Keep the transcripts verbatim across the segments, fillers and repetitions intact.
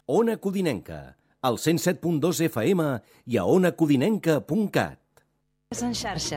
Ona Codinenca, al cent set punt dos F M i a ona codinenca punt cat. En xarxa.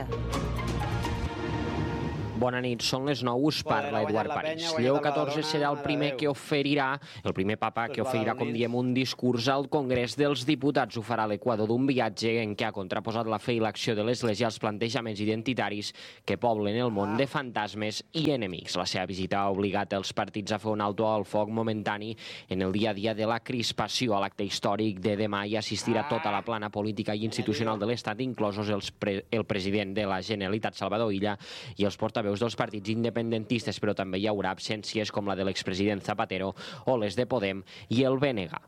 Bona nit, són les nou, us parla Eduard París. Lleó catorze serà el primer que oferirà, el primer papa que oferirà, com diem, un discurs al Congrés dels Diputats. Ho farà a l'Equador d'un viatge en què ha contraposat la fe i l'acció de l'Església als plantejaments identitaris que poblen el món de fantasmes i enemics. La seva visita ha obligat els partits a fer un alto al foc momentani en el dia a dia de la crispació. A l'acte històric de demà hi assistirà tota la plana política i institucional de l'Estat, inclosos els pre el president de la Generalitat, Salvador Illa, i els portaveus dels partits independentistes, però també hi haurà absències com la de l'expresident Zapatero o les de Podem i el B N G.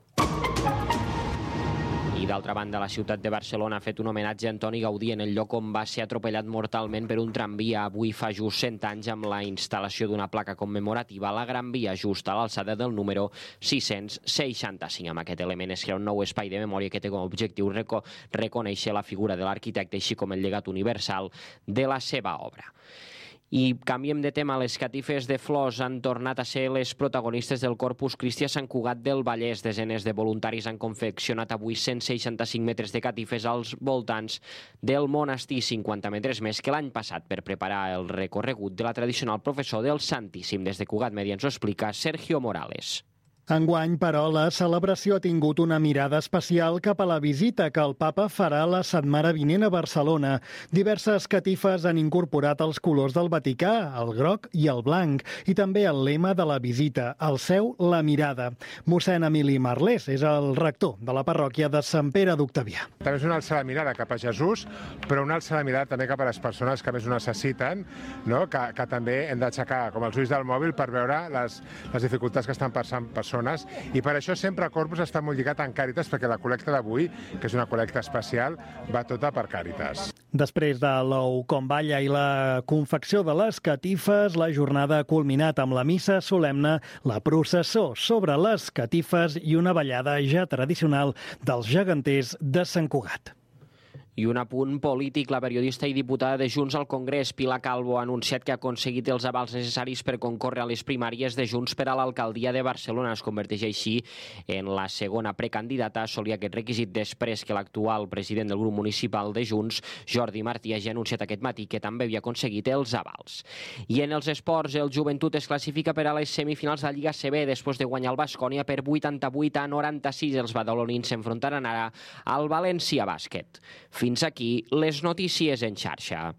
I d'altra banda, la ciutat de Barcelona ha fet un homenatge a Antoni Gaudí en el lloc on va ser atropellat mortalment per un tramvia avui fa just cent anys, amb la instal·lació d'una placa commemorativa a la Gran Via, just a l'alçada del número sis-cents seixanta-cinc. Amb aquest element es crea un nou espai de memòria que té com a objectiu reco reconèixer la figura de l'arquitecte, així com el llegat universal de la seva obra. I canviem de tema. Les catifes de flors han tornat a ser les protagonistes del Corpus Christi a Sant Cugat del Vallès. Desenes de voluntaris han confeccionat avui cent seixanta-cinc metres de catifes als voltants del monestir, cinquanta metres més que l'any passat, per preparar el recorregut de la tradicional processó del Santíssim. Des de Cugat Mèdia ens ho explica Sergio Morales. Enguany, però, la celebració ha tingut una mirada especial cap a la visita que el papa farà la setmana vinent a Barcelona. Diverses catifes han incorporat els colors del Vaticà, el groc i el blanc, i també el lema de la visita, el seu La Mirada. Mossèn Emili Marlés és el rector de la parròquia de Sant Pere d'Octavià. També és una alça la mirada cap a Jesús, però una alça la mirada també cap a les persones que més ho necessiten, no? que, que també hem d'aixecar com els ulls del mòbil per veure les, les dificultats que estan passant persones. I per això sempre Corpus està molt lligat en Càritas, perquè la col·lecta d'avui, que és una col·lecta especial, va tota per Càritas. Després de l'ou com balla i la confecció de les catifes, la jornada ha culminat amb la missa solemne, la processó sobre les catifes i una ballada ja tradicional dels geganters de Sant Cugat. I un apunt polític. La periodista i diputada de Junts al Congrés, Pilar Calvo, ha anunciat que ha aconseguit els avals necessaris per concórrer a les primàries de Junts per a l'alcaldia de Barcelona. Es converteix així en la segona precandidata a assolir aquest requisit després que l'actual president del grup municipal de Junts, Jordi Martí, hagi anunciat aquest matí que també havia aconseguit els avals. I en els esports, el Joventut es classifica per a les semifinals de la Lliga C B després de guanyar el Baskonia per vuitanta-vuit a noranta-sis. Els badalonins s'enfrontaran ara al València Bàsquet. Fins aquí les notícies en xarxa.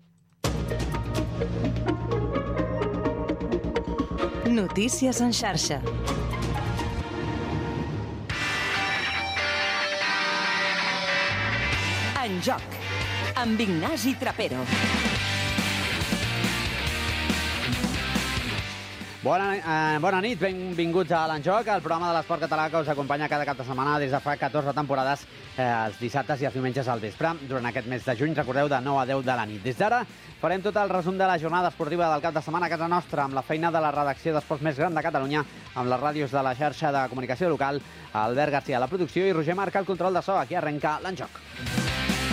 Notícies en xarxa. En joc, amb Ignasi Trapero. Bona, eh, bona nit, benvinguts a l'Enjoc, el programa de l'esport català que us acompanya cada cap de setmana des de fa catorze temporades, eh, els dissabtes i els diumenges al vespre. Durant aquest mes de juny, recordeu, de nou a deu de la nit. Des d'ara farem tot el resum de la jornada esportiva del cap de setmana a casa nostra, amb la feina de la redacció d'esports més gran de Catalunya, amb les ràdios de la xarxa de comunicació local, Albert García a la producció i Roger Marc al control de so. Aquí arrenca l'Enjoc.